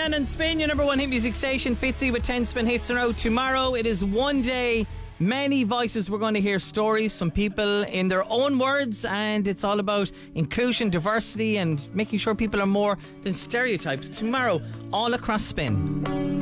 Duran and Spin, your number one hit music station. Fitzy with 10 Spin hits in a row. Tomorrow it is one day, many voices. We're going to hear stories from people in their own words, and it's all about inclusion, diversity, and making sure people are more than stereotypes. Tomorrow, all across Spin.